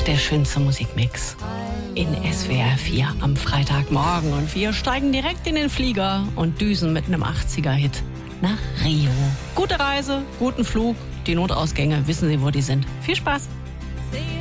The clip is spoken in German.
der schönste Musikmix in SWR 4 am Freitagmorgen. Und wir steigen direkt in den Flieger und düsen mit einem 80er-Hit nach Rio. Gute Reise, guten Flug. Die Notausgänge, wissen Sie, wo die sind. Viel Spaß!